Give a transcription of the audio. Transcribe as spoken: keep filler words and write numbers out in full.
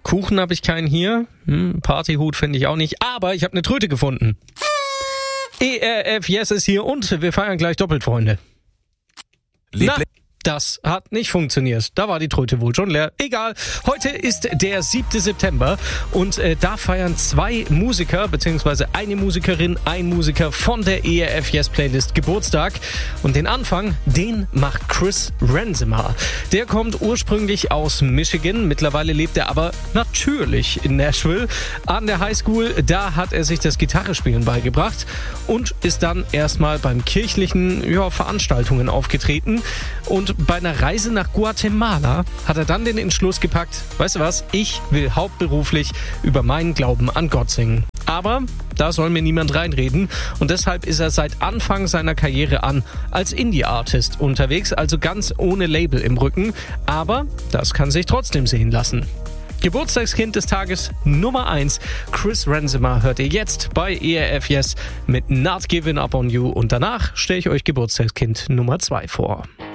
Kuchen habe ich keinen hier. Hm, Partyhut finde ich auch nicht. Aber ich habe eine Tröte gefunden. E R F Yes ist hier und wir feiern gleich doppelt, Freunde. Liebling. Na, das hat nicht funktioniert. Da war die Tröte wohl schon leer. Egal, heute ist der siebte September und äh, da feiern zwei Musiker, beziehungsweise eine Musikerin, ein Musiker von der E R F Yes Playlist Geburtstag. Und den Anfang, den macht Chris Renzemer. Der kommt ursprünglich aus Michigan, mittlerweile lebt er aber natürlich in Nashville. An der Highschool, da hat er sich das Gitarrespielen beigebracht und ist dann erstmal beim kirchlichen ja, Veranstaltungen aufgetreten. Und bei einer Reise nach Guatemala hat er dann den Entschluss gepackt, weißt du was, ich will hauptberuflich über meinen Glauben an Gott singen. Aber da soll mir niemand reinreden und deshalb ist er seit Anfang seiner Karriere an als Indie-Artist unterwegs, also ganz ohne Label im Rücken. Aber das kann sich trotzdem sehen lassen. Geburtstagskind des Tages Nummer eins, Chris Renzemer, hört ihr jetzt bei E R F Yes mit Not Giving Up on You und danach stelle ich euch Geburtstagskind Nummer zwei vor.